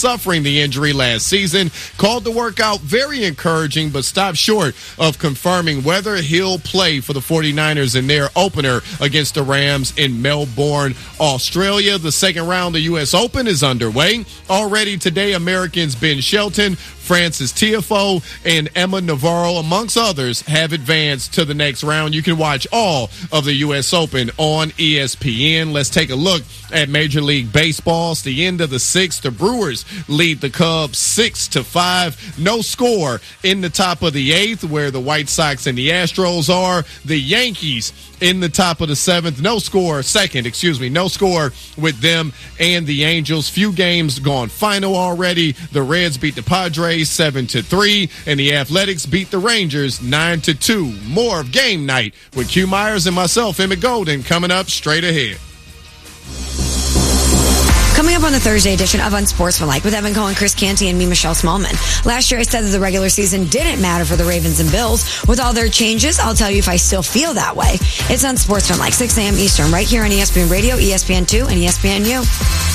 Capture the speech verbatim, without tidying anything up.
suffering the injury last season, called the workout very encouraging, but stopped short of confirming whether he'll play for the 49ers in their opener against the Rams in Melbourne, Australia. The second round of the U S Open is underway. Already today, Americans Ben Shelton, Frances Tiafoe, and Emma Navarro, amongst others, have advanced to the next round. You can watch all of the U S Open on E S P N. Let's take a look at Major League Baseball. It's the end of the sixth. The Brewers lead the Cubs six to five. No score in the top of the eighth, where the White Sox and the Astros are. The Yankees in the top of the seventh. No score, second, excuse me, no score with them and the Angels. Few games gone final already. The Reds beat the Padres seven to three, and the Athletics beat the Rangers nine to two. More of Game Night with Q Myers and myself, Emmett Golden, coming up straight ahead. Coming up on the Thursday edition of Unsportsmanlike with Evan Cohen, Chris Canty, and me, Michelle Smallman. Last year I said that the regular season didn't matter for the Ravens and Bills. With all their changes, I'll tell you if I still feel that way. It's Unsportsmanlike, six a.m. Eastern, right here on E S P N Radio, E S P N two, and E S P N U.